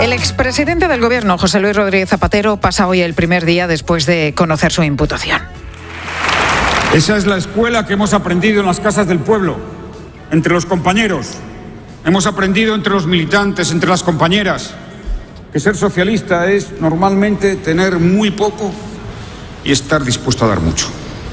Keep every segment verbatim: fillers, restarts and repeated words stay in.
El expresidente del Gobierno, José Luis Rodríguez Zapatero, pasa hoy el primer día después de conocer su imputación. Esa es la escuela que hemos aprendido en las casas del pueblo, entre los compañeros. Hemos aprendido entre los militantes, entre las compañeras, que ser socialista es normalmente tener muy poco y estar dispuesto a dar mucho.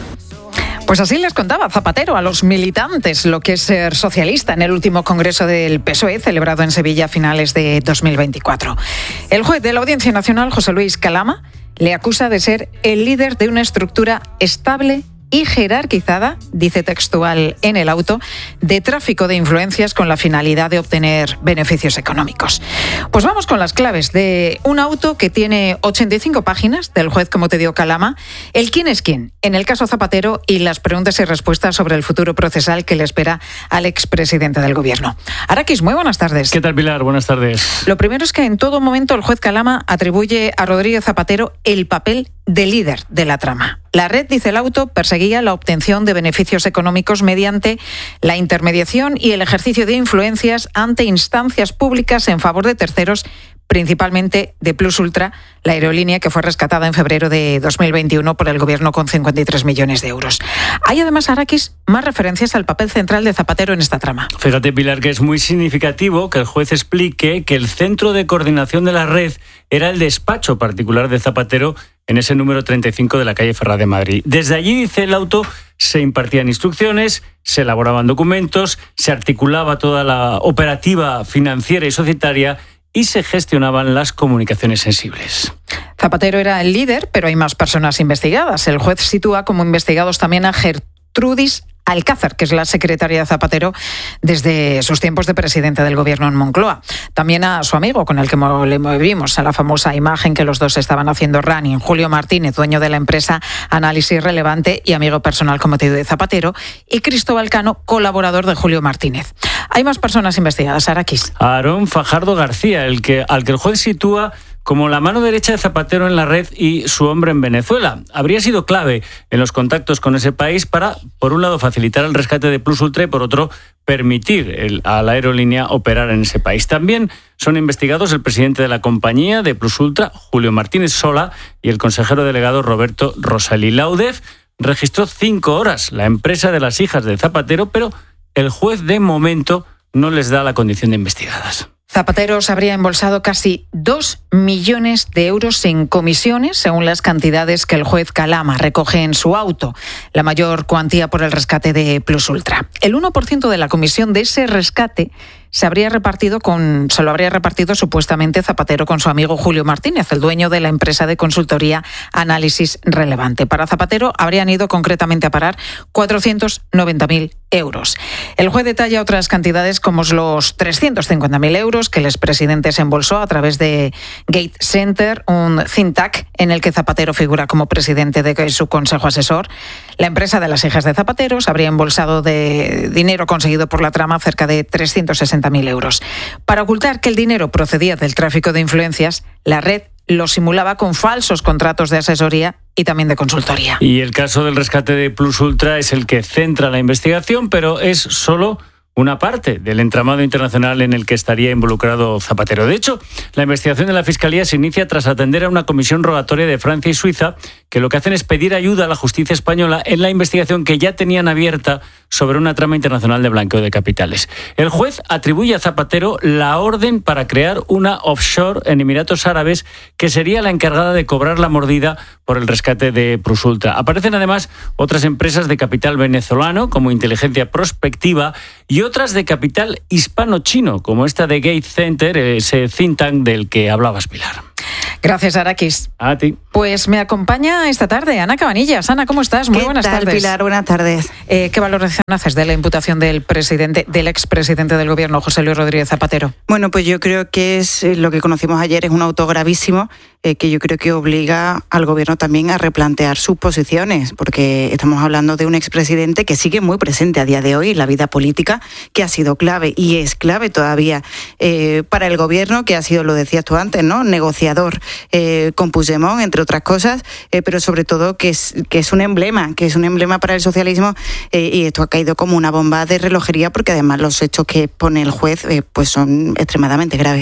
Pues así les contaba Zapatero a los militantes lo que es ser socialista en el último congreso del P S O E celebrado en Sevilla a finales de dos mil veinticuatro. El juez de la Audiencia Nacional, José Luis Calama, le acusa de ser el líder de una estructura estable y jerarquizada, dice textual en el auto, de tráfico de influencias con la finalidad de obtener beneficios económicos. Pues vamos con las claves de un auto que tiene ochenta y cinco páginas, del juez, como te dio Calama, el quién es quién en el caso Zapatero y las preguntas y respuestas sobre el futuro procesal que le espera al expresidente del Gobierno. Arakis, muy buenas tardes. ¿Qué tal, Pilar? Buenas tardes. Lo primero es que en todo momento el juez Calama atribuye a Rodríguez Zapatero el papel de líder de la trama. La red, dice el auto, perseguía la obtención de beneficios económicos mediante la intermediación y el ejercicio de influencias ante instancias públicas en favor de terceros, principalmente de Plus Ultra, la aerolínea que fue rescatada en febrero de dos mil veintiuno por el Gobierno con cincuenta y tres millones de euros. Hay además, Arakis, más referencias al papel central de Zapatero en esta trama. Fíjate, Pilar, que es muy significativo que el juez explique que el centro de coordinación de la red era el despacho particular de Zapatero en ese número treinta y cinco de la calle Ferraz de Madrid. Desde allí, dice el auto, se impartían instrucciones, se elaboraban documentos, se articulaba toda la operativa financiera y societaria y se gestionaban las comunicaciones sensibles. Zapatero era el líder, pero hay más personas investigadas. El juez sitúa como investigados también a Gertrudis Alcázar, que es la secretaria de Zapatero desde sus tiempos de presidente del Gobierno en Moncloa. También a su amigo, con el que le vimos a la famosa imagen que los dos estaban haciendo running, Julio Martínez, dueño de la empresa Análisis Relevante y amigo personal, como te digo, de Zapatero, y Cristóbal Cano, colaborador de Julio Martínez. Hay más personas investigadas, Arakis. Aarón Fajardo García, el que, al que el juez sitúa como la mano derecha de Zapatero en la red y su hombre en Venezuela. Habría sido clave en los contactos con ese país para, por un lado, facilitar el rescate de Plus Ultra y, por otro, permitir el, a la aerolínea operar en ese país. También son investigados el presidente de la compañía de Plus Ultra, Julio Martínez Sola, y el consejero delegado Roberto Rosalí. La U D E F registró cinco horas la empresa de las hijas de Zapatero, pero el juez de momento no les da la condición de investigadas. Zapatero se habría embolsado casi dos millones de euros en comisiones, según las cantidades que el juez Calama recoge en su auto, la mayor cuantía por el rescate de Plus Ultra. El uno por ciento de la comisión de ese rescate se habría repartido con, se lo habría repartido supuestamente Zapatero con su amigo Julio Martínez, el dueño de la empresa de consultoría Análisis Relevante. Para Zapatero habrían ido concretamente a parar cuatrocientos noventa mil euros. El juez detalla otras cantidades como los trescientos cincuenta mil euros que el expresidente se embolsó a través de Gate Center, un think tank en el que Zapatero figura como presidente de su consejo asesor. La empresa de las hijas de Zapatero se habría embolsado de dinero conseguido por la trama cerca de trescientos sesenta mil euros. Para ocultar que el dinero procedía del tráfico de influencias, la red lo simulaba con falsos contratos de asesoría y también de consultoría. Y el caso del rescate de Plus Ultra es el que centra la investigación, pero es solo una parte del entramado internacional en el que estaría involucrado Zapatero. De hecho, la investigación de la Fiscalía se inicia tras atender a una comisión rogatoria de Francia y Suiza que lo que hacen es pedir ayuda a la justicia española en la investigación que ya tenían abierta sobre una trama internacional de blanqueo de capitales. El juez atribuye a Zapatero la orden para crear una offshore en Emiratos Árabes que sería la encargada de cobrar la mordida por el rescate de Plus Ultra. Aparecen además otras empresas de capital venezolano como Inteligencia Prospectiva y otras de capital hispano-chino como esta de Gate Center, ese think tank del que hablabas, Pilar. Gracias, Arakis. A ti. Pues me acompaña esta tarde Ana Cabanillas. Ana, ¿cómo estás? Muy ¿Qué buenas tal, tardes. Pilar? Buenas tardes. Eh, ¿Qué valoración haces de la imputación del presidente, del expresidente del Gobierno, José Luis Rodríguez Zapatero? Bueno, pues yo creo que es lo que conocimos ayer, es un auto gravísimo eh, que yo creo que obliga al Gobierno también a replantear sus posiciones, porque estamos hablando de un expresidente que sigue muy presente a día de hoy en la vida política, que ha sido clave y es clave todavía eh, para el Gobierno, que ha sido, lo decías tú antes, ¿no?, negociador eh, con Puigdemont, entre otras cosas, eh, pero sobre todo que es, que es un emblema, que es un emblema para el socialismo eh, y esto ha caído como una bomba de relojería porque además los hechos que pone el juez eh, pues son extremadamente graves.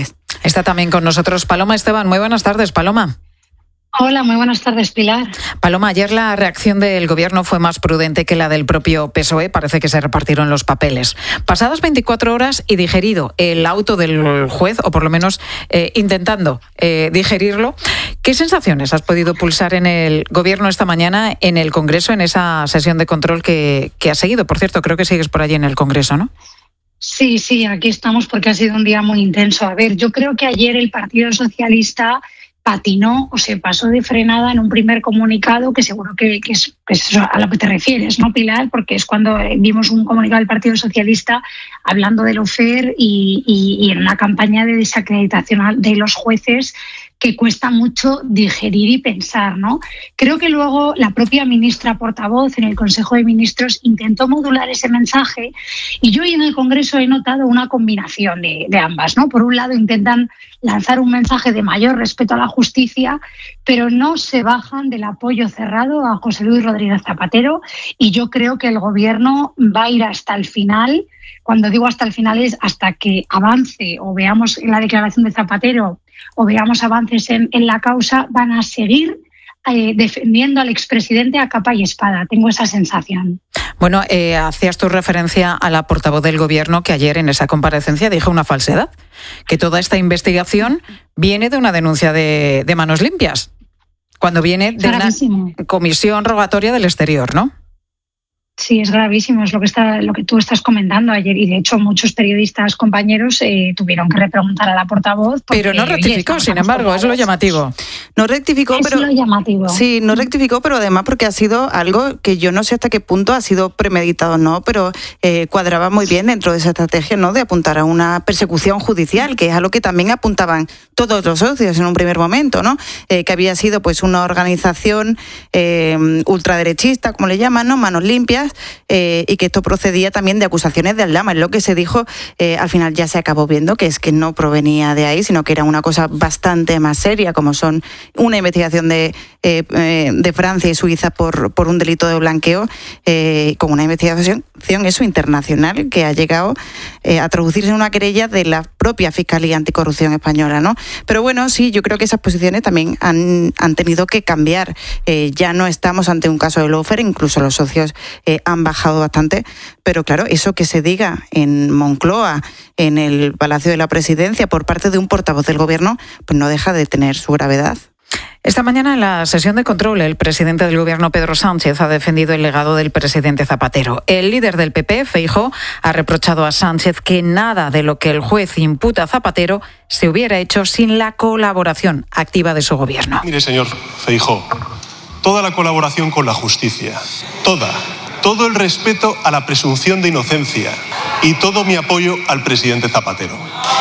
Está también con nosotros Paloma Esteban. Muy buenas tardes, Paloma. Hola, muy buenas tardes, Pilar. Paloma, ayer la reacción del Gobierno fue más prudente que la del propio P S O E. Parece que se repartieron los papeles. Pasadas veinticuatro horas y digerido el auto del juez, o por lo menos eh, intentando eh, digerirlo, ¿qué sensaciones has podido pulsar en el Gobierno esta mañana en el Congreso, en esa sesión de control que, que has seguido? Por cierto, creo que sigues por allí en el Congreso, ¿no? Sí, sí, aquí estamos porque ha sido un día muy intenso. A ver, yo creo que ayer el Partido Socialista patinó o se pasó de frenada en un primer comunicado, que seguro que, que, es, que es a lo que te refieres, ¿no, Pilar? Porque es cuando vimos un comunicado del Partido Socialista hablando del Lofer y, y, y en una campaña de desacreditación de los jueces que cuesta mucho digerir y pensar, ¿no? Creo que luego la propia ministra portavoz en el Consejo de Ministros intentó modular ese mensaje y yo hoy en el Congreso he notado una combinación de, de ambas, ¿no? Por un lado intentan lanzar un mensaje de mayor respeto a la justicia, pero no se bajan del apoyo cerrado a José Luis Rodríguez Zapatero y yo creo que el Gobierno va a ir hasta el final. Cuando digo hasta el final es hasta que avance o veamos la declaración de Zapatero o veamos avances en, en la causa, van a seguir eh, defendiendo al expresidente a capa y espada. Tengo esa sensación. Bueno, eh, hacías tu referencia a la portavoz del Gobierno que ayer en esa comparecencia dijo una falsedad, que toda esta investigación viene de una denuncia de, de manos limpias, cuando viene de Gravísimo. Una comisión rogatoria del exterior, ¿no? Sí, es gravísimo, es lo que está, lo que tú estás comentando ayer y de hecho muchos periodistas compañeros eh, tuvieron que repreguntar a la portavoz. Porque, pero no rectificó, oye, sin embargo, es lo llamativo. No rectificó, es pero lo llamativo. Sí, no rectificó, pero además porque ha sido algo que yo no sé hasta qué punto ha sido premeditado o no, pero eh, cuadraba muy bien dentro de esa estrategia, ¿no? De apuntar a una persecución judicial, que es a lo que también apuntaban todos los socios en un primer momento, ¿no? Eh, que había sido pues una organización eh, ultraderechista, como le llaman, ¿no? Manos limpias. Eh, y que esto procedía también de acusaciones de Aldama. Es lo que se dijo, eh, al final ya se acabó viendo que es que no provenía de ahí, sino que era una cosa bastante más seria, como son una investigación de, eh, eh, de Francia y Suiza por, por un delito de blanqueo, eh, con una investigación eso internacional que ha llegado eh, a traducirse en una querella de la propia Fiscalía Anticorrupción española, ¿no? Pero bueno, sí, yo creo que esas posiciones también han, han tenido que cambiar. Eh, ya no estamos ante un caso de lawfare, incluso los socios eh, han bajado bastante, pero claro, eso que se diga en Moncloa, en el Palacio de la Presidencia, por parte de un portavoz del Gobierno, pues no deja de tener su gravedad. Esta mañana en la sesión de control el presidente del Gobierno, Pedro Sánchez, ha defendido el legado del presidente Zapatero. El líder del P P, Feijóo, ha reprochado a Sánchez que nada de lo que el juez imputa a Zapatero se hubiera hecho sin la colaboración activa de su Gobierno. Mire, señor Feijóo, toda la colaboración con la justicia, toda, todo el respeto a la presunción de inocencia y todo mi apoyo al presidente Zapatero.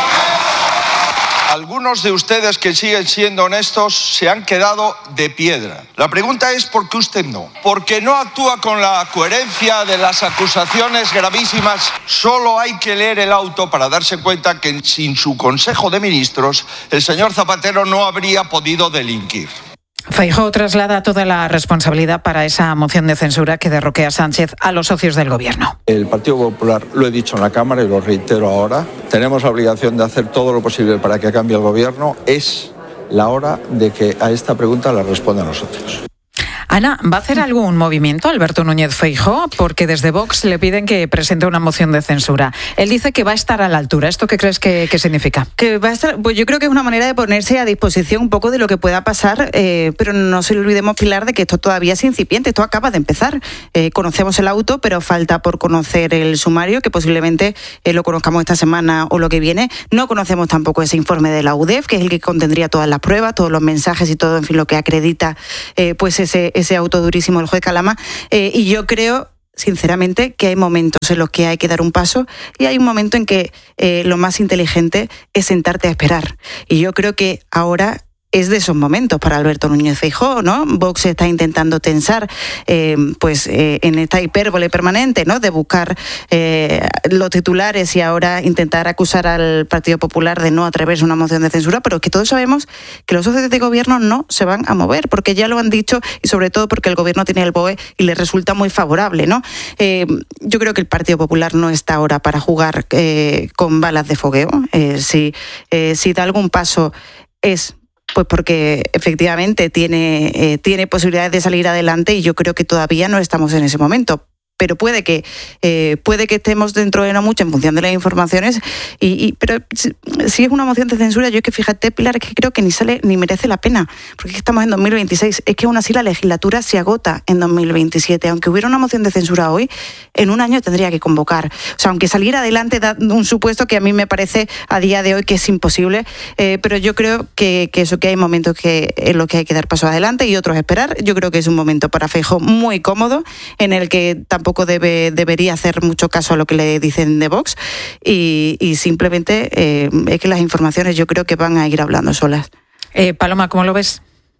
Algunos de ustedes que siguen siendo honestos se han quedado de piedra. La pregunta es ¿por qué usted no? Porque no actúa con la coherencia de las acusaciones gravísimas. Solo hay que leer el auto para darse cuenta que sin su Consejo de Ministros el señor Zapatero no habría podido delinquir. Feijóo traslada toda la responsabilidad para esa moción de censura que derroquea Sánchez a los socios del Gobierno. El Partido Popular, lo he dicho en la Cámara y lo reitero ahora, tenemos la obligación de hacer todo lo posible para que cambie el Gobierno. Es la hora de que a esta pregunta la respondan los socios. Ana, ¿va a hacer algún movimiento Alberto Núñez Feijóo? Porque desde Vox le piden que presente una moción de censura. Él dice que va a estar a la altura. ¿Esto qué crees que, que significa? Que va a estar, pues yo creo que es una manera de ponerse a disposición un poco de lo que pueda pasar, eh, pero no se le olvidemos, Pilar, de que esto todavía es incipiente, esto acaba de empezar. Eh, conocemos el auto, pero falta por conocer el sumario, que posiblemente eh, lo conozcamos esta semana o lo que viene. No conocemos tampoco ese informe de la U D E F, que es el que contendría todas las pruebas, todos los mensajes y todo, en fin, lo que acredita eh, pues ese ese auto durísimo del juez Calama, eh, y yo creo sinceramente que hay momentos en los que hay que dar un paso y hay un momento en que eh, lo más inteligente es sentarte a esperar, y yo creo que ahora es de esos momentos para Alberto Núñez Feijóo, ¿no? Vox está intentando tensar eh, pues eh, en esta hipérbole permanente, ¿no? De buscar eh, los titulares y ahora intentar acusar al Partido Popular de no atreverse a una moción de censura, pero es que todos sabemos que los socios de gobierno no se van a mover, porque ya lo han dicho y sobre todo porque el gobierno tiene el B O E y le resulta muy favorable, ¿no? Eh, yo creo que el Partido Popular no está ahora para jugar eh, con balas de fogueo. Eh, si, eh, si da algún paso es pues porque efectivamente tiene, eh, tiene posibilidades de salir adelante y yo creo que todavía no estamos en ese momento. Pero puede que eh, puede que estemos dentro de no mucho en función de las informaciones, y, y pero si, si es una moción de censura, yo es que fíjate, Pilar, es que creo que ni sale ni merece la pena, porque estamos en dos mil veintiséis, es que aún así la legislatura se agota en dos mil veintisiete, aunque hubiera una moción de censura hoy, en un año tendría que convocar. O sea, aunque saliera adelante da un supuesto que a mí me parece a día de hoy que es imposible, eh, pero yo creo que, que eso, que hay momentos que en los que hay que dar pasos adelante y otros esperar. Yo creo que es un momento para Feijóo muy cómodo, en el que tampoco Tampoco debe, debería hacer mucho caso a lo que le dicen de Vox y, y simplemente eh, es que las informaciones yo creo que van a ir hablando solas. Eh, Paloma, ¿cómo lo ves?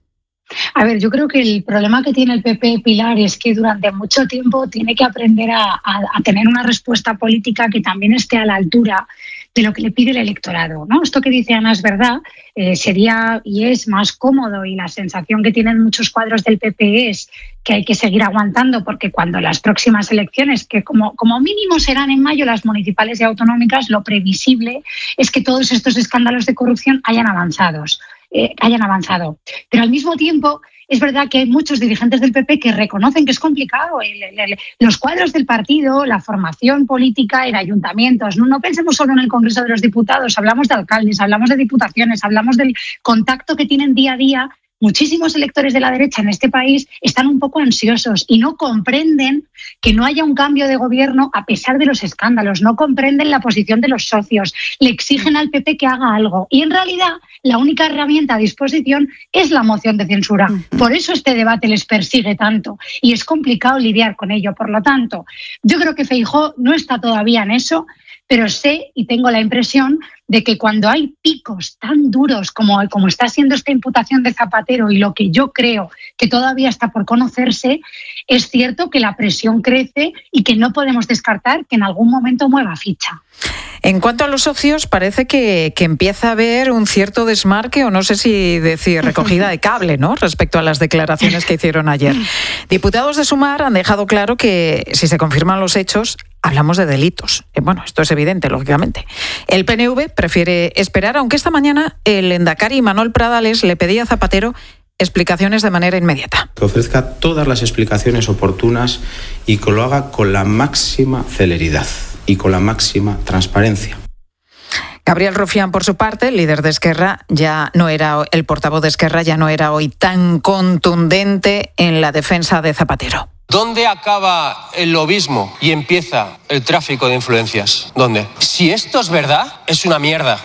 A ver, yo creo que el problema que tiene el P P, Pilar, es que durante mucho tiempo tiene que aprender a, a, a tener una respuesta política que también esté a la altura de lo que le pide el electorado, ¿no? Esto que dice Ana es verdad, eh, sería y es más cómodo, y la sensación que tienen muchos cuadros del P P es que hay que seguir aguantando, porque cuando las próximas elecciones, que como, como mínimo serán en mayo las municipales y autonómicas, lo previsible es que todos estos escándalos de corrupción hayan avanzados. Eh, hayan avanzado. Pero al mismo tiempo es verdad que hay muchos dirigentes del P P que reconocen que es complicado el, el, el, los cuadros del partido, la formación política en ayuntamientos. No, no pensemos solo en el Congreso de los Diputados, hablamos de alcaldes, hablamos de diputaciones, hablamos del contacto que tienen día a día. Muchísimos electores de la derecha en este país están un poco ansiosos y no comprenden que no haya un cambio de gobierno a pesar de los escándalos, no comprenden la posición de los socios, le exigen al P P que haga algo y en realidad la única herramienta a disposición es la moción de censura. Por eso este debate les persigue tanto y es complicado lidiar con ello. Por lo tanto, yo creo que Feijóo no está todavía en eso, pero sé y tengo la impresión de que cuando hay picos tan duros como, como está siendo esta imputación de Zapatero y lo que yo creo que todavía está por conocerse, es cierto que la presión crece y que no podemos descartar que en algún momento mueva ficha. En cuanto a los socios, parece que, que empieza a haber un cierto desmarque, o no sé si decir recogida de cable, ¿no?, respecto a las declaraciones que hicieron ayer. Diputados de Sumar han dejado claro que si se confirman los hechos, hablamos de delitos. Bueno, esto es evidente, lógicamente. El P N V prefiere esperar, aunque esta mañana el lehendakari Manuel Pradales le pedía a Zapatero explicaciones de manera inmediata. Que ofrezca todas las explicaciones oportunas y que lo haga con la máxima celeridad y con la máxima transparencia. Gabriel Rufián, por su parte, el líder de Esquerra, ya no era, el portavoz de Esquerra ya no era hoy tan contundente en la defensa de Zapatero. ¿Dónde acaba el lobismo y empieza el tráfico de influencias? ¿Dónde? Si esto es verdad, es una mierda.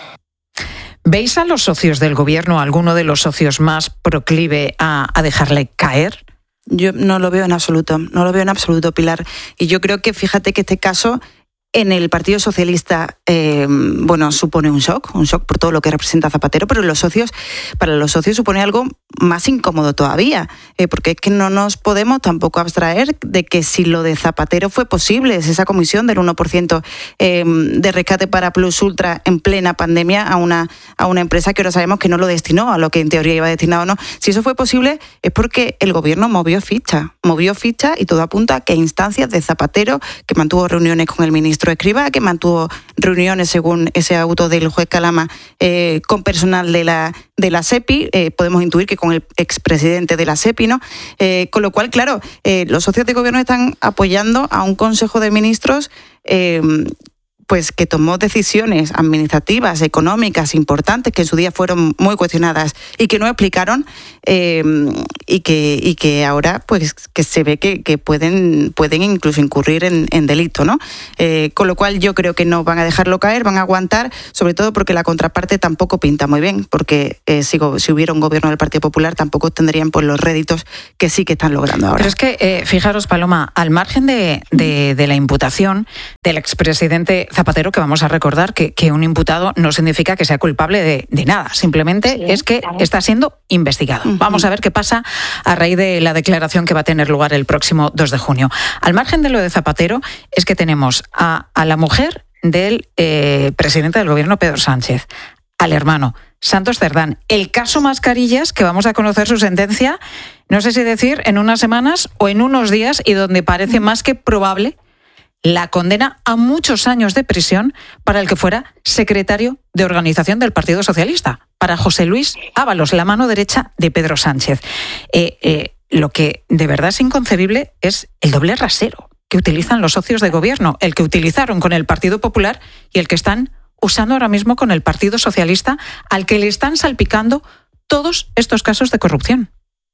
¿Veis a los socios del gobierno, alguno de los socios más proclive a, a dejarle caer? Yo no lo veo en absoluto, no lo veo en absoluto, Pilar. Y yo creo que, fíjate que este caso en el Partido Socialista, eh, bueno, supone un shock, un shock por todo lo que representa Zapatero, pero los socios, para los socios supone algo más incómodo todavía, eh, porque es que no nos podemos tampoco abstraer de que si lo de Zapatero fue posible, es esa comisión del uno por ciento eh, de rescate para Plus Ultra en plena pandemia a una, a una empresa que ahora sabemos que no lo destinó a lo que en teoría iba destinado o no. Si eso fue posible es porque el gobierno movió ficha, movió ficha y todo apunta a que a instancias de Zapatero, que mantuvo reuniones con el ministro Escrivá, que mantuvo reuniones, según ese auto del juez Calama, eh, con personal de la, de la SEPI, eh, podemos intuir que con el expresidente de la SEPI, ¿no? Eh, con lo cual, claro, eh, los socios de gobierno están apoyando a un Consejo de Ministros eh, pues que tomó decisiones administrativas, económicas importantes, que en su día fueron muy cuestionadas y que no explicaron, eh, y que y que ahora pues que se ve que, que pueden pueden incluso incurrir en, en delito, ¿no? Eh, con lo cual yo creo que no van a dejarlo caer, van a aguantar, sobre todo porque la contraparte tampoco pinta muy bien, porque eh, si, si hubiera un gobierno del Partido Popular tampoco tendrían pues los réditos que sí que están logrando ahora. Pero es que, eh, fijaros, Paloma, al margen de, de, de la imputación del expresidente Zapatero, Zapatero, que vamos a recordar que, que un imputado no significa que sea culpable de, de nada, simplemente sí, es que claro. está siendo investigado. Uh-huh. Vamos a ver qué pasa a raíz de la declaración que va a tener lugar el próximo dos de junio. Al margen de lo de Zapatero, es que tenemos a, a la mujer del eh, presidente del gobierno, Pedro Sánchez, al hermano Santos Cerdán, el caso Mascarillas, que vamos a conocer su sentencia, no sé si decir en unas semanas o en unos días, y donde parece más que probable la condena a muchos años de prisión para el que fuera secretario de organización del Partido Socialista, para José Luis Ábalos, la mano derecha de Pedro Sánchez. Eh, eh, lo que de verdad es inconcebible es el doble rasero que utilizan los socios de gobierno, el que utilizaron con el Partido Popular y el que están usando ahora mismo con el Partido Socialista, al que le están salpicando todos estos casos de corrupción.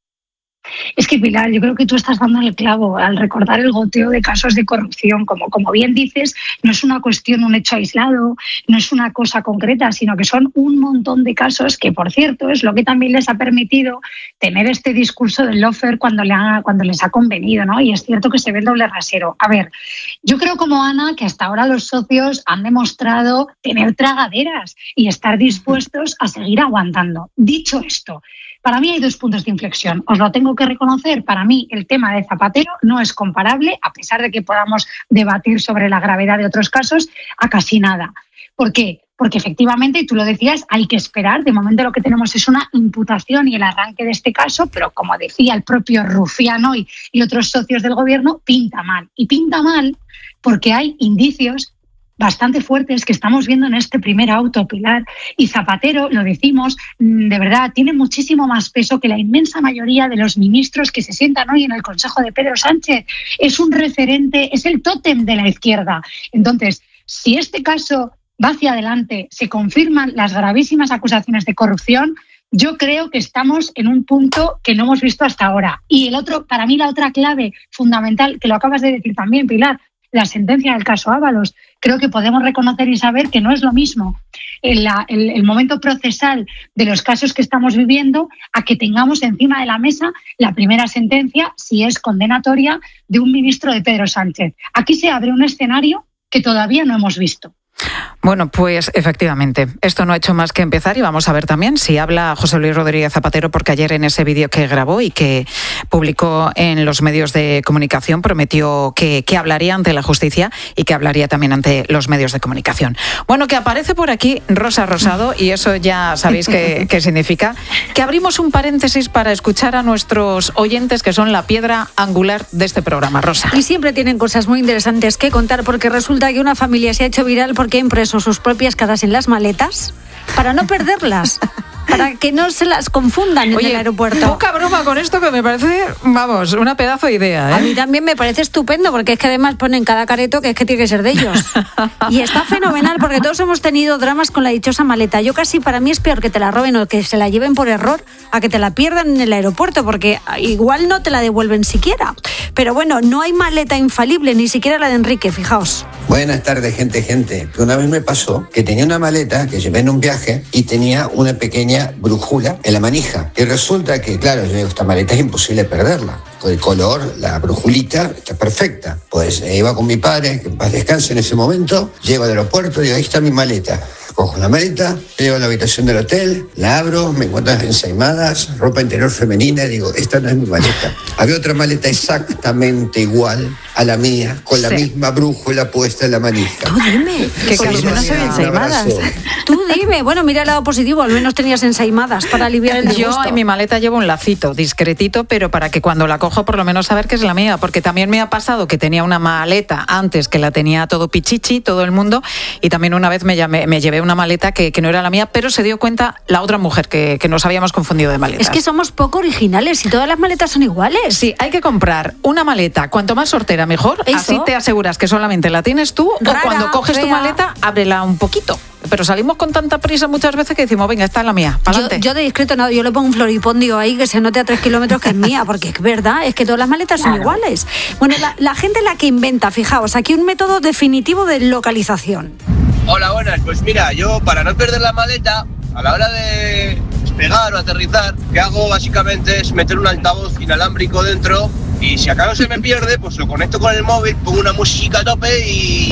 Es que, Pilar, yo creo que tú estás dando el clavo al recordar el goteo de casos de corrupción. Como, como bien dices, no es una cuestión, un hecho aislado, no es una cosa concreta, sino que son un montón de casos que, por cierto, es lo que también les ha permitido tener este discurso del lawfare cuando, le ha, cuando les ha convenido, ¿no? Y es cierto que se ve el doble rasero. A ver, yo creo como Ana que hasta ahora los socios han demostrado tener tragaderas y estar dispuestos a seguir aguantando. Dicho esto, para mí hay dos puntos de inflexión. Os lo tengo que reconocer. Para mí el tema de Zapatero no es comparable, a pesar de que podamos debatir sobre la gravedad de otros casos, a casi nada. ¿Por qué? Porque efectivamente, y tú lo decías, hay que esperar. De momento lo que tenemos es una imputación y el arranque de este caso, pero como decía el propio Rufián hoy y otros socios del gobierno, pinta mal. Y pinta mal porque hay indicios bastante fuertes que estamos viendo en este primer auto, Pilar. Y Zapatero, lo decimos, de verdad, tiene muchísimo más peso que la inmensa mayoría de los ministros que se sientan hoy en el Consejo de Pedro Sánchez. Es un referente, es el tótem de la izquierda. Entonces, si este caso va hacia adelante, se confirman las gravísimas acusaciones de corrupción, yo creo que estamos en un punto que no hemos visto hasta ahora. Y el otro, para mí la otra clave fundamental, que lo acabas de decir también, Pilar, la sentencia del caso Ábalos. Creo que podemos reconocer y saber que no es lo mismo el, el, el momento procesal de los casos que estamos viviendo a que tengamos encima de la mesa la primera sentencia, si es condenatoria, de un ministro de Pedro Sánchez. Aquí se abre un escenario que todavía no hemos visto. Bueno, pues efectivamente, esto no ha hecho más que empezar y vamos a ver también si habla José Luis Rodríguez Zapatero, porque ayer en ese vídeo que grabó y que publicó en los medios de comunicación prometió que, que hablaría ante la justicia y que hablaría también ante los medios de comunicación. Bueno, que aparece por aquí Rosa Rosado y eso ya sabéis qué, qué significa, que abrimos un paréntesis para escuchar a nuestros oyentes que son la piedra angular de este programa. Rosa. Y siempre tienen cosas muy interesantes que contar porque resulta que una familia se ha hecho viral porque ha impreso sus propias caras en las maletas para no perderlas, para que no se las confundan en Oye, el aeropuerto. Poca broma con esto que me parece, vamos, una pedazo de idea, ¿eh? A mí también me parece estupendo porque es que además ponen cada careto que es que tiene que ser de ellos. Y está fenomenal porque todos hemos tenido dramas con la dichosa maleta. Yo casi, para mí es peor que te la roben o que se la lleven por error a que te la pierdan en el aeropuerto, porque igual no te la devuelven siquiera. Pero bueno, no hay maleta infalible, ni siquiera la de Enrique, fijaos. Buenas tardes, gente, gente. Una vez me pasó que tenía una maleta que llevé en un viaje y tenía una pequeña brújula en la manija. Y resulta que, claro, yo digo, esta maleta es imposible perderla. Con el color, la brújulita está perfecta. Pues eh, iba con mi padre, que en paz descanse en ese momento, llego al aeropuerto y digo, ahí está mi maleta. Cojo la maleta, llego a la habitación del hotel, la abro, me encuentro ensaimadas, ropa interior femenina, y digo, esta no es mi maleta. Había otra maleta exactamente igual a la mía, con la sí. misma brújula puesta en la manija. Tú dime, que casi no se ven ensaimadas. Tú dime, bueno, mira el lado positivo, al menos tenías ensaimadas para aliviar el disgusto. Yo en mi maleta llevo un lacito discretito, pero para que cuando la cojo por lo menos saber que es la mía, porque también me ha pasado que tenía una maleta antes que la tenía todo pichichi, todo el mundo, y también una vez me, llamé, me llevé una maleta que, que no era la mía, pero se dio cuenta la otra mujer que, que nos habíamos confundido de maletas. Es que somos poco originales y todas las maletas son iguales. Sí, hay que comprar una maleta, cuanto más sortera mejor, ¿eso? Así te aseguras que solamente la tienes tú. Rara, o cuando coges fea. Tu maleta, ábrela un poquito. Pero salimos con tanta prisa muchas veces que decimos, venga, esta es la mía, yo, yo de discreto no, yo le pongo un floripondio ahí que se note a tres kilómetros que es mía, porque es verdad, es que todas las maletas claro. son iguales. Bueno, la, la gente la que inventa, fijaos, aquí un método definitivo de localización. Hola, buenas, pues mira, yo para no perder la maleta, a la hora de despegar o aterrizar, que hago básicamente es meter un altavoz inalámbrico dentro y si acaso se me pierde, pues lo conecto con el móvil, pongo una música a tope y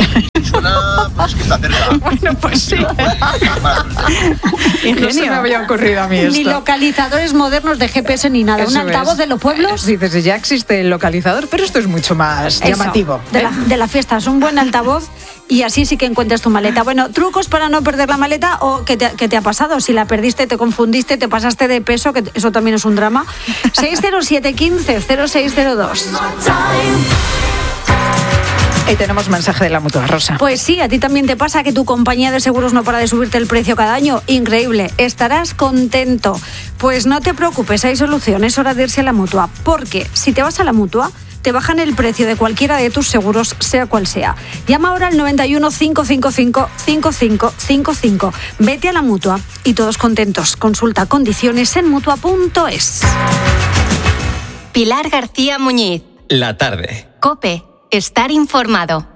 suena pues, que está cerca. Bueno, pues sí. No se me había ocurrido a mí esto. Ni localizadores modernos de G P S ni nada. Eso Un altavoz es. de los pueblos. Dices, ya existe el localizador, pero esto es mucho más Eso, llamativo. De ¿eh? la, de la fiesta, es un buen altavoz y así sí que encuentras tu maleta. Bueno, trucos para no perder la maleta o ¿qué te, qué te ha pasado? Si la perdiste, te confundiste, te pasaste de peso, que eso también es un drama. seis cero siete uno cinco cero seis cero dos. Y tenemos mensaje de la Mutua, Rosa. Pues sí, a ti también te pasa que tu compañía de seguros no para de subirte el precio cada año. Increíble, estarás contento. Pues no te preocupes, hay solución, es hora de irse a la Mutua. Porque si te vas a la Mutua, te bajan el precio de cualquiera de tus seguros, sea cual sea. Llama ahora al noventa y uno, cinco cinco cinco, cinco cinco cinco cinco. Vete a la Mutua y todos contentos. Consulta condiciones en mutua punto es. Pilar García Muñiz. La tarde. COPE. Estar informado.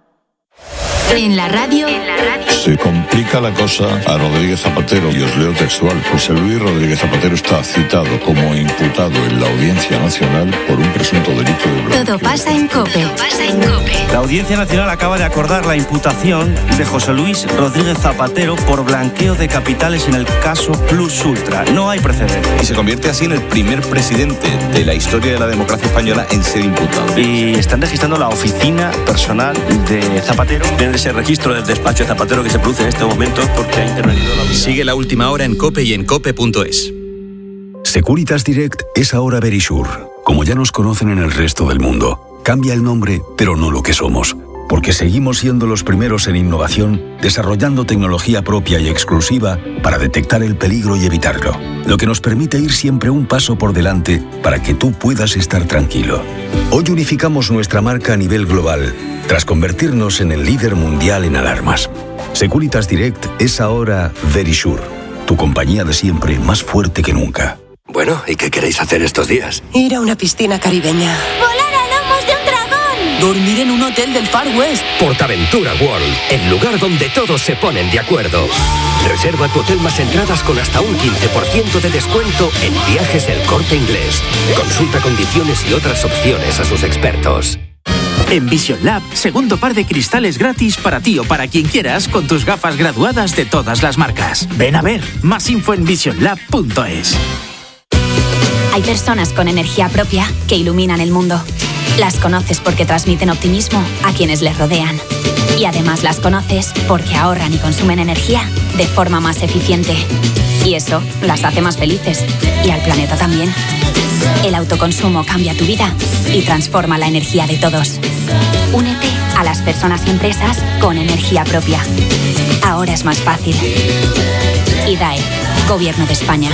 En la radio. Se complica la cosa a Rodríguez Zapatero, y os leo textual. José Luis Rodríguez Zapatero está citado como imputado en la Audiencia Nacional por un presunto delito de blanqueo. Todo pasa en COPE. Todo pasa en COPE. La Audiencia Nacional acaba de acordar la imputación de José Luis Rodríguez Zapatero por blanqueo de capitales en el caso Plus Ultra. No hay precedente. Y se convierte así en el primer presidente de la historia de la democracia española en ser imputado. Y están registrando la oficina personal de Zapatero. En ese registro del despacho de Zapatero que se produce en este momento porque ha intervenido la unidad. Sigue la última hora en COPE y en cope punto es. Securitas Direct es ahora Verisure, como ya nos conocen en el resto del mundo. Cambia el nombre, pero no lo que somos, porque seguimos siendo los primeros en innovación, desarrollando tecnología propia y exclusiva para detectar el peligro y evitarlo, lo que nos permite ir siempre un paso por delante para que tú puedas estar tranquilo. Hoy unificamos nuestra marca a nivel global, tras convertirnos en el líder mundial en alarmas. Securitas Direct es ahora Verisure, tu compañía de siempre más fuerte que nunca. Bueno, ¿y qué queréis hacer estos días? Ir a una piscina caribeña. ¡Volar a lomos de un dragón! Dormir en un hotel del Far West. Portaventura World, el lugar donde todos se ponen de acuerdo. Reserva tu hotel más entradas con hasta un quince por ciento de descuento en Viajes El Corte Inglés. Consulta condiciones y otras opciones a sus expertos. En Vision Lab, segundo par de cristales gratis para ti o para quien quieras con tus gafas graduadas de todas las marcas. Ven a ver, más info en vision lab punto es. Hay personas con energía propia que iluminan el mundo. Las conoces porque transmiten optimismo a quienes les rodean. Y además las conoces porque ahorran y consumen energía de forma más eficiente. Y eso las hace más felices. Y al planeta también. El autoconsumo cambia tu vida y transforma la energía de todos. Únete a las personas y empresas con energía propia. Ahora es más fácil. I D A E, Gobierno de España.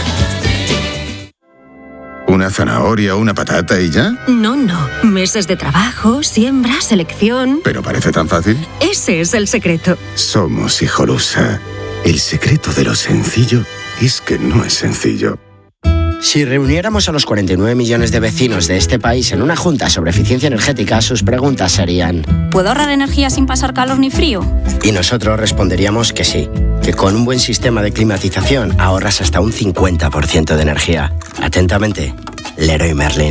¿Una zanahoria o una patata y ya? No, no. Meses de trabajo, siembra, selección. ¿Pero parece tan fácil? Ese es el secreto. Somos Hijolusa. El secreto de lo sencillo es que no es sencillo. Si reuniéramos a los cuarenta y nueve millones de vecinos de este país en una junta sobre eficiencia energética, sus preguntas serían: ¿puedo ahorrar energía sin pasar calor ni frío? Y nosotros responderíamos que sí, que con un buen sistema de climatización ahorras hasta un cincuenta por ciento de energía. Atentamente, Leroy Merlin.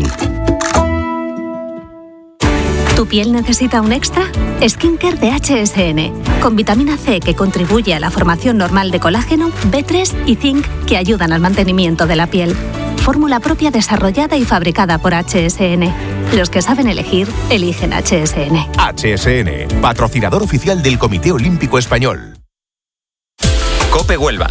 ¿Tu piel necesita un extra? Skincare de H S N, con vitamina C que contribuye a la formación normal de colágeno, B tres y zinc que ayudan al mantenimiento de la piel. Fórmula propia desarrollada y fabricada por H S N. Los que saben elegir, eligen H S N. H S N, patrocinador oficial del Comité Olímpico Español. COPE Huelva.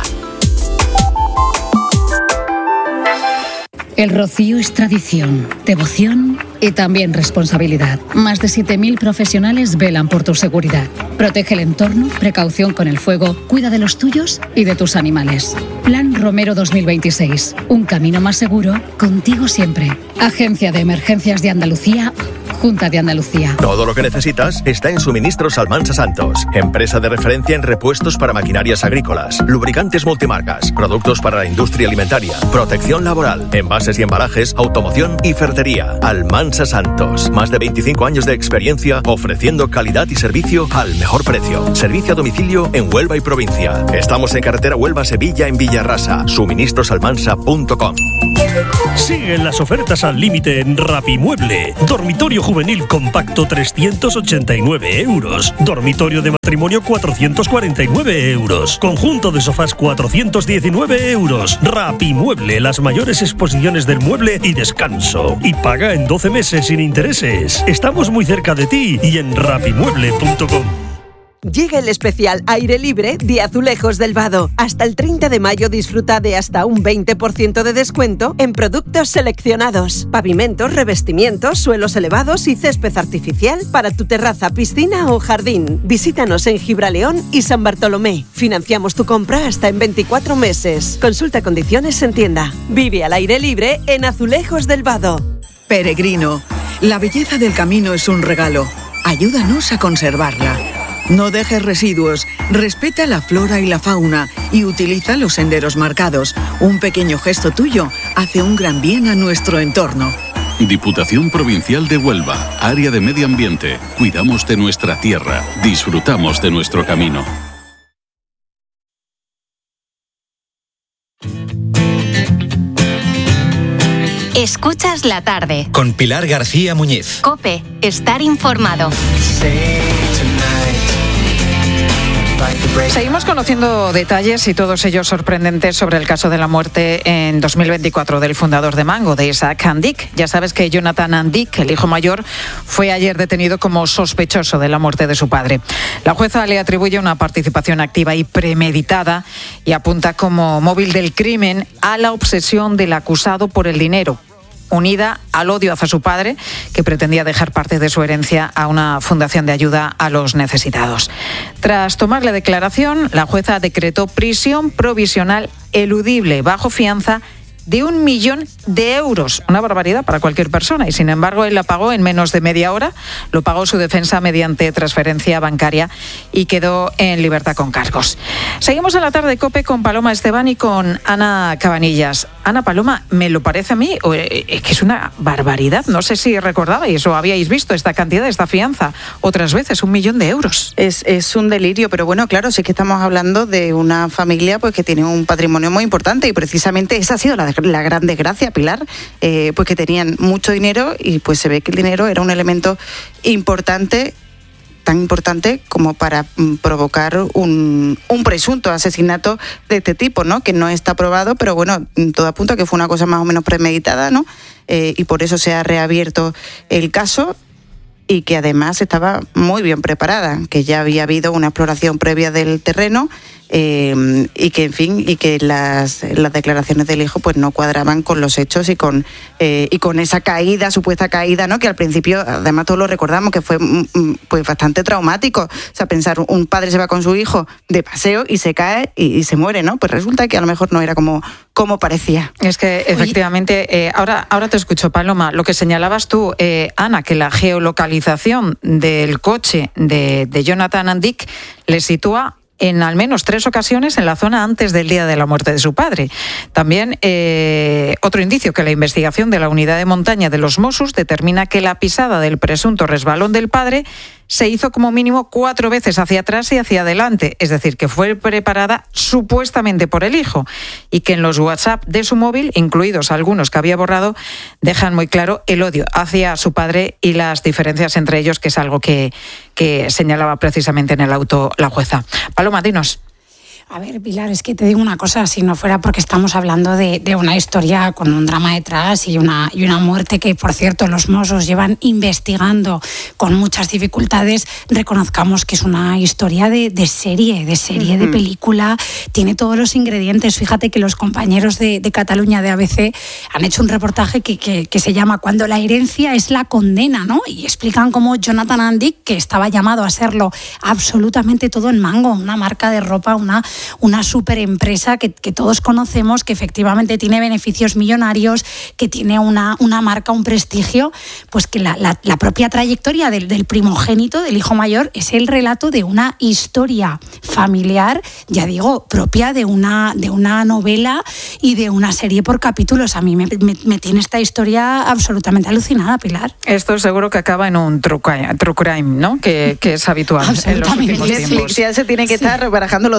El rocío es tradición, devoción y también responsabilidad. Más de siete mil profesionales velan por tu seguridad. Protege el entorno, precaución con el fuego, cuida de los tuyos y de tus animales. Plan Romero dos mil veintiséis. Un camino más seguro, contigo siempre. Agencia de Emergencias de Andalucía, Junta de Andalucía. Todo lo que necesitas está en Suministros Almansa Santos, empresa de referencia en repuestos para maquinarias agrícolas, lubricantes multimarcas, productos para la industria alimentaria, protección laboral, envases y embalajes, automoción y ferretería. Almansa Santos, más de veinticinco años de experiencia ofreciendo calidad y servicio al mejor precio. Servicio a domicilio en Huelva y provincia. Estamos en carretera Huelva-Sevilla en Villarrasa. suministros almansa punto com. Siguen las ofertas al límite en Rapimueble. Dormitorio juvenil compacto trescientos ochenta y nueve euros. Dormitorio de matrimonio cuatrocientos cuarenta y nueve euros. Conjunto de sofás cuatrocientos diecinueve euros. Rapimueble, las mayores exposiciones del mueble y descanso. Y paga en doce meses sin intereses. Estamos muy cerca de ti y en rapimueble punto com. Llega el especial Aire Libre de Azulejos del Vado. Hasta el treinta de mayo disfruta de hasta un veinte por ciento de descuento en productos seleccionados. Pavimentos, revestimientos, suelos elevados y césped artificial para tu terraza, piscina o jardín. Visítanos en Gibraleón y San Bartolomé. Financiamos tu compra hasta en veinticuatro meses. Consulta condiciones en tienda. Vive al aire libre en Azulejos del Vado. Peregrino, la belleza del camino es un regalo. Ayúdanos a conservarla. No dejes residuos, respeta la flora y la fauna y utiliza los senderos marcados. Un pequeño gesto tuyo hace un gran bien a nuestro entorno. Diputación Provincial de Huelva, Área de Medio Ambiente. Cuidamos de nuestra tierra, disfrutamos de nuestro camino. Escuchas la tarde. Con Pilar García Muñiz. COPE, estar informado. Seguimos conociendo detalles y todos ellos sorprendentes sobre el caso de la muerte en dos mil veinticuatro del fundador de Mango, de Isaac Andic. Ya sabes que Jonathan Andic, el hijo mayor, fue ayer detenido como sospechoso de la muerte de su padre. La jueza le atribuye una participación activa y premeditada y apunta como móvil del crimen a la obsesión del acusado por el dinero, unida al odio hacia su padre, que pretendía dejar parte de su herencia a una fundación de ayuda a los necesitados. Tras tomar la declaración, la jueza decretó prisión provisional eludible bajo fianza de un millón de euros, una barbaridad para cualquier persona, y sin embargo él la pagó en menos de media hora, lo pagó su defensa mediante transferencia bancaria y quedó en libertad con cargos. Seguimos en la tarde COPE con Paloma Esteban y con Ana Cabanillas. Ana, Paloma, me lo parece a mí, es que es una barbaridad, no sé si recordabais o habíais visto esta cantidad, esta fianza, otras veces, un millón de euros. Es, es un delirio, pero bueno, claro, sí que estamos hablando de una familia pues que tiene un patrimonio muy importante y precisamente esa ha sido la la gran desgracia, Pilar, eh, pues que tenían mucho dinero y pues se ve que el dinero era un elemento importante, tan importante como para mm, provocar un, un presunto asesinato de este tipo, ¿no? Que no está probado, pero bueno, todo apunta a que fue una cosa más o menos premeditada, ¿no? Eh, y por eso se ha reabierto el caso y que además estaba muy bien preparada, que ya había habido una exploración previa del terreno eh, y que, en fin, y que las, las declaraciones del hijo pues no cuadraban con los hechos y con eh, y con esa caída, supuesta caída, ¿no? Que al principio, además todos lo recordamos, que fue pues bastante traumático. O sea, pensar, un padre se va con su hijo de paseo y se cae y, y se muere, ¿no? Pues resulta que a lo mejor no era como, como parecía. Es que efectivamente, eh, ahora, ahora te escucho, Paloma, lo que señalabas tú, eh, Ana, que la geolocalización del coche de, de Jonathan Andic le sitúa en al menos tres ocasiones en la zona antes del día de la muerte de su padre. También eh, otro indicio, que la investigación de la unidad de montaña de los Mossos determina que la pisada del presunto resbalón del padre se hizo como mínimo cuatro veces hacia atrás y hacia adelante, es decir, que fue preparada supuestamente por el hijo y que en los WhatsApp de su móvil, incluidos algunos que había borrado, dejan muy claro el odio hacia su padre y las diferencias entre ellos, que es algo que, que señalaba precisamente en el auto la jueza. Paloma, dinos. A ver, Pilar, es que te digo una cosa, si no fuera porque estamos hablando de, de una historia con un drama detrás y una, y una muerte que, por cierto, los Mossos llevan investigando con muchas dificultades, reconozcamos que es una historia de, de serie, de serie, uh-huh. de película, tiene todos los ingredientes. Fíjate que los compañeros de, de Cataluña, de A B C, han hecho un reportaje que, que, que se llama Cuando la herencia es la condena, ¿no? Y explican cómo Jonathan Andic, que estaba llamado a serlo absolutamente todo en Mango, una marca de ropa, una una super empresa que, que todos conocemos, que efectivamente tiene beneficios millonarios, que tiene una, una marca, un prestigio, pues que la, la, la propia trayectoria del, del primogénito, del hijo mayor, es el relato de una historia familiar, ya digo, propia de una, de una novela y de una serie por capítulos. A mí me, me, me tiene esta historia absolutamente alucinada, Pilar. Esto seguro que acaba en un true crime, true crime, ¿no? Que, que es habitual en los últimos tiempos. Netflix ya se tiene que sí. estar barajando los derechos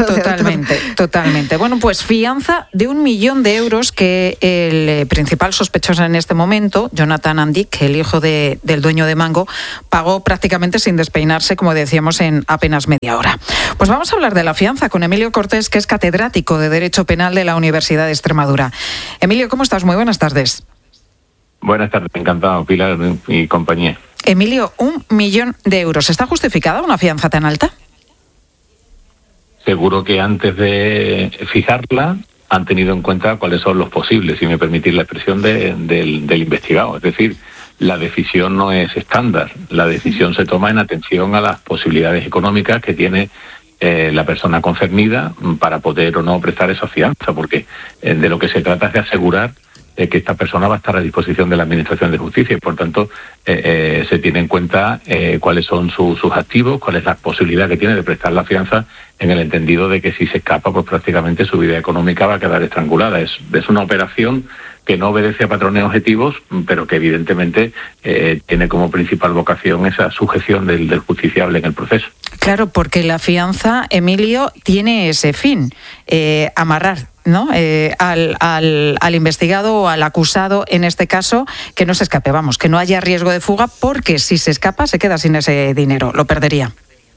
Totalmente, totalmente. Bueno, pues fianza de un millón de euros que el principal sospechoso en este momento, Jonathan Andic, el hijo de, del dueño de Mango, pagó prácticamente sin despeinarse, como decíamos, en apenas media hora. Pues vamos a hablar de la fianza con Emilio Cortés, que es catedrático de Derecho Penal de la Universidad de Extremadura. Emilio, ¿cómo estás? Muy buenas tardes. Buenas tardes, encantado, Pilar y compañía. Emilio, un millón de euros. ¿Está justificada una fianza tan alta? Seguro que antes de fijarla han tenido en cuenta cuáles son los posibles, si me permitís la expresión de, del, del investigado. Es decir, la decisión no es estándar. La decisión se toma en atención a las posibilidades económicas que tiene eh, la persona concernida para poder o no prestar esa fianza, porque eh, de lo que se trata es de asegurar eh, que esta persona va a estar a disposición de la Administración de Justicia y, por tanto, eh, eh, se tiene en cuenta eh, cuáles son su, sus activos, cuál es la posibilidad que tiene de prestar la fianza, en el entendido de que si se escapa, pues prácticamente su vida económica va a quedar estrangulada. Es, es una operación que no obedece a patrones objetivos, pero que evidentemente eh, tiene como principal vocación esa sujeción del, del justiciable en el proceso. Claro, porque la fianza, Emilio, tiene ese fin, eh, amarrar, ¿no? Eh, al, al, al investigado o al acusado, en este caso, que no se escape, vamos, que no haya riesgo de fuga, porque si se escapa se queda sin ese dinero, lo perdería.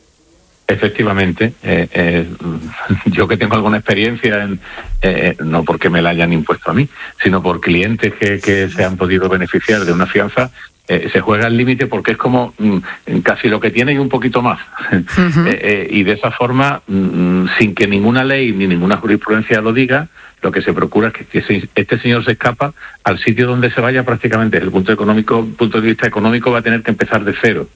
Efectivamente, eh, eh, yo que tengo alguna experiencia, en, eh, no porque me la hayan impuesto a mí, sino por clientes que, que se han podido beneficiar de una fianza, eh, se juega al límite porque es como mm, casi lo que tiene y un poquito más. Uh-huh. eh, eh, y de esa forma, mm, sin que ninguna ley ni ninguna jurisprudencia lo diga, lo que se procura es que, que se, este señor se escapa al sitio donde se vaya prácticamente. Desde el punto económico, punto de vista económico va a tener que empezar de cero.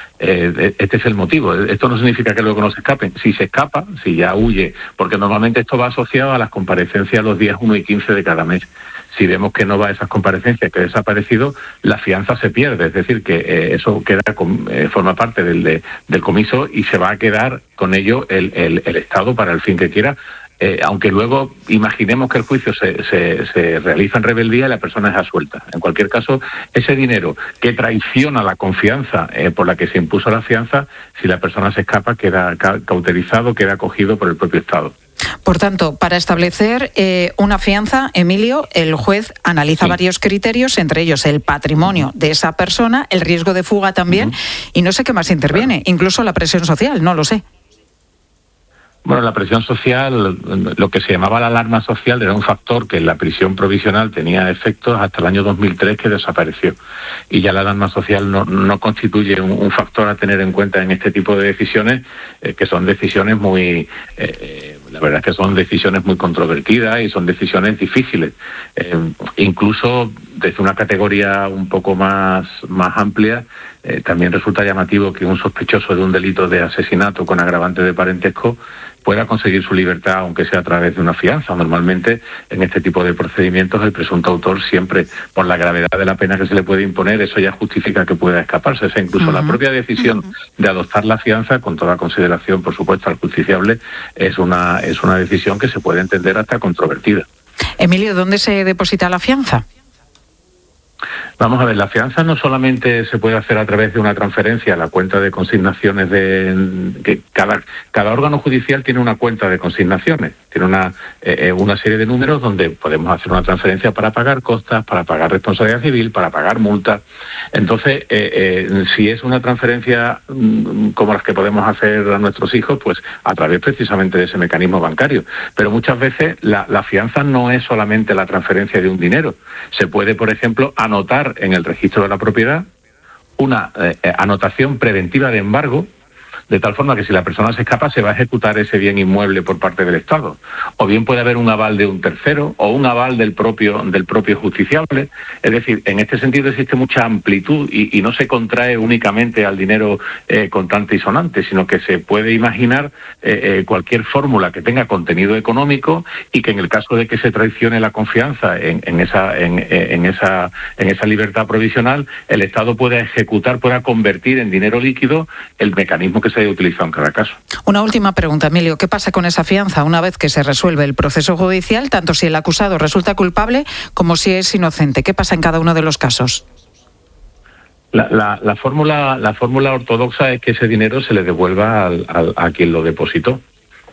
Eh, este es el motivo. Esto no significa que luego no se escapen. Si se escapa, si ya huye, porque normalmente esto va asociado a las comparecencias los días uno y quince de cada mes. Si vemos que no va a esas comparecencias, que ha desaparecido, la fianza se pierde. Es decir, que eh, eso queda con, eh, forma parte del, de, del comiso y se va a quedar con ello el, el, el Estado para el fin que quiera. Eh, aunque luego imaginemos que el juicio se, se, se realiza en rebeldía y la persona es absuelta. En cualquier caso, ese dinero que traiciona la confianza eh, por la que se impuso la fianza, si la persona se escapa, queda ca- cauterizado, queda acogido por el propio Estado. Por tanto, para establecer eh, una fianza, Emilio, el juez analiza sí. varios criterios, entre ellos el patrimonio de esa persona, el riesgo de fuga también, uh-huh. y no sé qué más interviene, claro. incluso la presión social, no lo sé. Bueno, la presión social, lo que se llamaba la alarma social, era un factor que en la prisión provisional tenía efectos hasta el año dos mil tres, que desapareció. Y ya la alarma social no, no constituye un, un factor a tener en cuenta en este tipo de decisiones, eh, que son decisiones muy... Eh, la verdad es que son decisiones muy controvertidas y son decisiones difíciles. Eh, incluso desde una categoría un poco más, más amplia, eh, también resulta llamativo que un sospechoso de un delito de asesinato con agravante de parentesco pueda conseguir su libertad, aunque sea a través de una fianza. Normalmente, en este tipo de procedimientos, el presunto autor siempre, por la gravedad de la pena que se le puede imponer, eso ya justifica que pueda escaparse. O sea, incluso uh-huh. la propia decisión uh-huh. de adoptar la fianza, con toda consideración, por supuesto, al justiciable, es una, es una decisión que se puede entender hasta controvertida. Emilio, ¿dónde se deposita la fianza? Vamos a ver, la fianza no solamente se puede hacer a través de una transferencia a la cuenta de consignaciones de que cada cada órgano judicial tiene una cuenta de consignaciones, tiene una eh, una serie de números donde podemos hacer una transferencia para pagar costas, para pagar responsabilidad civil, para pagar multas. Entonces, eh, eh, si es una transferencia mmm, como las que podemos hacer a nuestros hijos, pues a través precisamente de ese mecanismo bancario. Pero muchas veces la, la fianza no es solamente la transferencia de un dinero. Se puede, por ejemplo, anotar en el registro de la propiedad una eh, anotación preventiva de embargo, de tal forma que si la persona se escapa se va a ejecutar ese bien inmueble por parte del Estado. O bien puede haber un aval de un tercero o un aval del propio del propio justiciable. Es decir, en este sentido existe mucha amplitud y, y no se contrae únicamente al dinero eh, contante y sonante, sino que se puede imaginar eh, eh, cualquier fórmula que tenga contenido económico y que en el caso de que se traicione la confianza en, en esa en, en esa en esa libertad provisional, el Estado pueda ejecutar, pueda convertir en dinero líquido el mecanismo que se haya utilizado en cada caso. Una última pregunta, Emilio. ¿Qué pasa con esa fianza una vez que se resuelve el proceso judicial, tanto si el acusado resulta culpable como si es inocente? ¿Qué pasa en cada uno de los casos? La, la, la fórmula la fórmula ortodoxa es que ese dinero se le devuelva al, al, a quien lo depositó.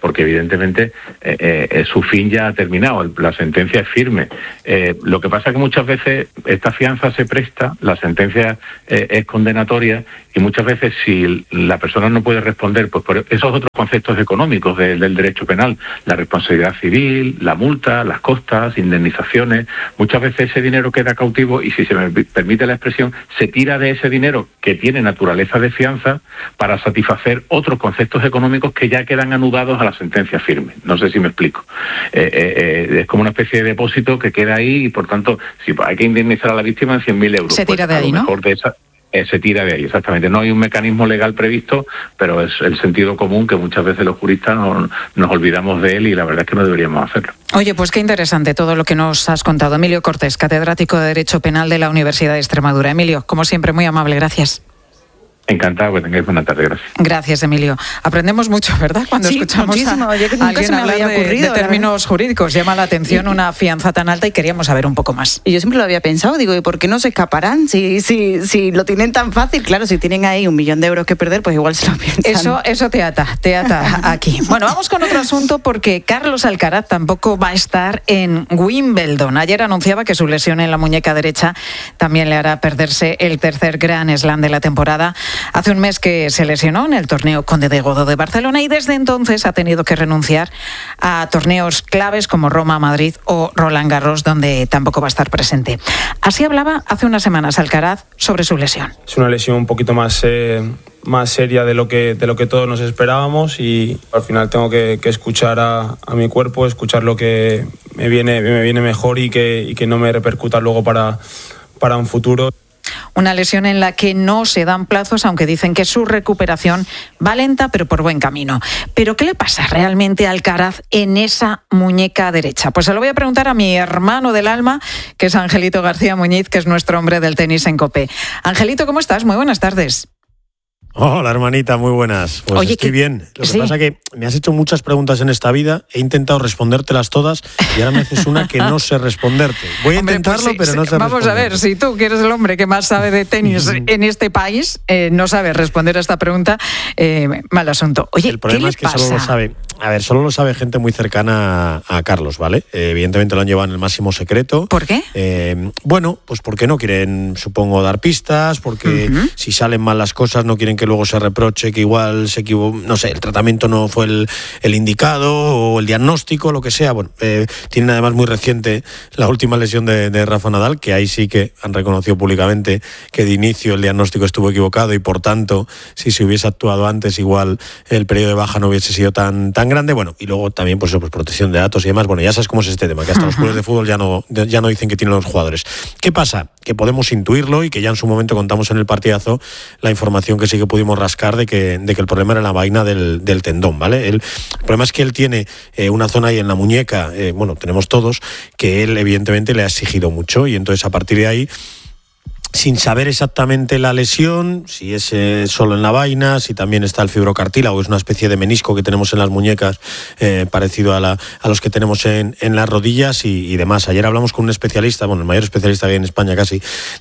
porque evidentemente eh, eh, su fin ya ha terminado, la sentencia es firme. Eh, lo que pasa es que muchas veces esta fianza se presta, la sentencia eh, es condenatoria, y muchas veces si la persona no puede responder, pues por esos otros conceptos económicos de, del derecho penal, la responsabilidad civil, la multa, las costas, indemnizaciones, muchas veces ese dinero queda cautivo y, si se me permite la expresión, se tira de ese dinero que tiene naturaleza de fianza para satisfacer otros conceptos económicos que ya quedan anudados a la sentencia firme. No sé si me explico. Eh, eh, eh, es como una especie de depósito que queda ahí y, por tanto, si hay que indemnizar a la víctima en cien mil euros. Se tira pues, de ahí, ¿no? De esa, eh, se tira de ahí, exactamente. No hay un mecanismo legal previsto, pero es el sentido común que muchas veces los juristas no, nos olvidamos de él, y la verdad es que no deberíamos hacerlo. Oye, pues qué interesante todo lo que nos has contado. Emilio Cortés, catedrático de Derecho Penal de la Universidad de Extremadura. Emilio, como siempre, muy amable, gracias. Encantado, que tengáis buena tarde, gracias. Gracias, Emilio. Aprendemos mucho, ¿verdad? Cuando sí, escuchamos muchísimo. a, Yo que a alguien se me hablar había de, ocurrido, de términos jurídicos. Llama la atención una fianza tan alta y queríamos saber un poco más. Y yo siempre lo había pensado, digo, ¿y por qué no se escaparán? Si, si, si lo tienen tan fácil, claro, si tienen ahí un millón de euros que perder, pues igual se lo piensan. Eso, eso te ata, te ata aquí. Bueno, vamos con otro asunto, porque Carlos Alcaraz tampoco va a estar en Wimbledon. Ayer anunciaba que su lesión en la muñeca derecha también le hará perderse el tercer Grand Slam de la temporada. Hace un mes que se lesionó en el torneo Conde de Godó de Barcelona, y desde entonces ha tenido que renunciar a torneos claves como Roma, Madrid o Roland Garros, donde tampoco va a estar presente. Así hablaba hace unas semanas Alcaraz sobre su lesión. Es una lesión un poquito más, eh, más seria de lo que de lo que todos nos esperábamos, y al final tengo que, que escuchar a, a mi cuerpo, escuchar lo que me viene, me viene mejor y que, y que no me repercuta luego para, para un futuro. Una lesión en la que no se dan plazos, aunque dicen que su recuperación va lenta, pero por buen camino. ¿Pero qué le pasa realmente a Alcaraz en esa muñeca derecha? Pues se lo voy a preguntar a mi hermano del alma, que es Angelito García Muñiz, que es nuestro hombre del tenis en COPE. Angelito, ¿cómo estás? Muy buenas tardes. Hola, hermanita, muy buenas. Pues Oye, estoy que, bien. Lo que sí. pasa es que me has hecho muchas preguntas en esta vida, he intentado respondértelas todas y ahora me haces una que no sé responderte. Voy a Hombre, intentarlo, pues sí, pero no sí. sé Vamos responderte. a ver, si tú, que eres el hombre que más sabe de tenis en este país, eh, no sabes responder a esta pregunta, eh, mal asunto. Oye, el problema ¿qué le es que pasa? solo lo sabe. A ver, solo lo sabe gente muy cercana a, a Carlos, ¿vale? Eh, evidentemente lo han llevado en el máximo secreto. ¿Por qué? Eh, bueno, pues porque no quieren, supongo, dar pistas, porque uh-huh. si salen mal las cosas no quieren que luego se reproche que igual se equivocó, no sé, el tratamiento no fue el, el indicado o el diagnóstico, lo que sea. Bueno, eh, tienen además muy reciente la última lesión de, de Rafa Nadal, que ahí sí que han reconocido públicamente que de inicio el diagnóstico estuvo equivocado y por tanto, si se hubiese actuado antes, igual el periodo de baja no hubiese sido tan, tan grande. Bueno, y luego también pues, pues protección de datos y demás. Bueno, ya sabes cómo es este tema, que hasta uh-huh. los clubes de fútbol ya no, ya no dicen que tienen los jugadores. ¿Qué pasa? Que podemos intuirlo y que ya en su momento contamos en el partidazo la información que sí que pudimos rascar de que, de que el problema era la vaina del, del tendón, ¿vale? El, el problema es que él tiene eh, una zona ahí en la muñeca, eh, bueno, tenemos todos, que él evidentemente le ha exigido mucho y entonces a partir de ahí, sin saber exactamente la lesión, si es eh, solo en la vaina, si también está el fibrocartílago, es una especie de menisco que tenemos en las muñecas, eh, parecido a, la, a los que tenemos en, en las rodillas y, y demás. Ayer hablamos con un especialista, bueno, el mayor especialista que hay en España casi,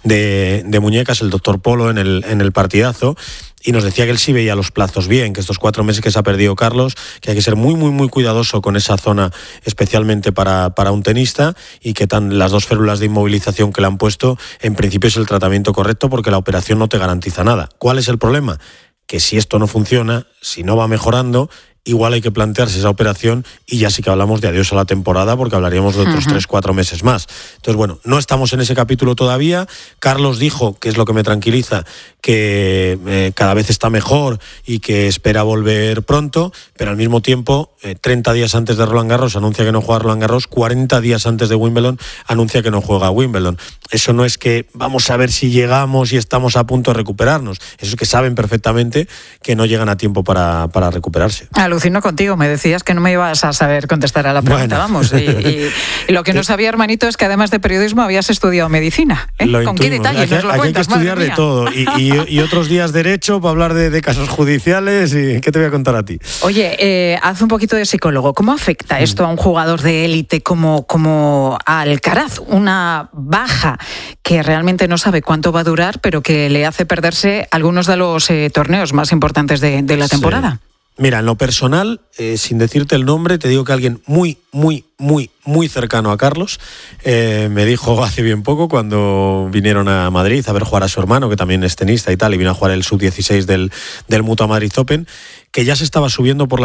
de, de muñecas, el doctor Polo, en el, en el partidazo, y nos decía que él sí veía los plazos bien, que estos cuatro meses que se ha perdido Carlos, que hay que ser muy, muy, muy cuidadoso con esa zona, especialmente para, para un tenista, y que tan, las dos férulas de inmovilización que le han puesto, en principio es el tratamiento correcto, porque la operación no te garantiza nada. ¿Cuál es el problema? Que si esto no funciona, si no va mejorando, igual hay que plantearse esa operación y ya sí que hablamos de adiós a la temporada, porque hablaríamos de otros tres, cuatro meses más. Entonces, bueno, no estamos en ese capítulo todavía. Carlos dijo, que es lo que me tranquiliza, que eh, cada vez está mejor y que espera volver pronto, pero al mismo tiempo, eh, treinta días antes de Roland Garros anuncia que no juega Roland Garros, cuarenta días antes de Wimbledon anuncia que no juega Wimbledon. Eso no es que vamos a ver si llegamos y estamos a punto de recuperarnos. Eso es que saben perfectamente que no llegan a tiempo para, para recuperarse. Alucino contigo, me decías que no me ibas a saber contestar a la pregunta, bueno. vamos. Y, y, y lo que no sabía, hermanito, es que además de periodismo habías estudiado medicina. ¿eh? Lo ¿Con qué detalle aquí, nos lo aquí cuentas? Hay que estudiar de todo. Y, y, y otros días derecho para hablar de, de casos judiciales. Y ¿qué te voy a contar a ti? Oye, eh, haz un poquito de psicólogo. ¿Cómo afecta esto a un jugador de élite como, como Alcaraz? Una baja que realmente no sabe cuánto va a durar, pero que le hace perderse algunos de los eh, torneos más importantes de, de la temporada. Sí. Mira, en lo personal, eh, sin decirte el nombre, te digo que alguien muy, muy, muy, muy cercano a Carlos eh, me dijo hace bien poco, cuando vinieron a Madrid a ver jugar a su hermano, que también es tenista y tal, y vino a jugar el sub dieciséis del, del Mutua Madrid Open, que ya se estaba subiendo por la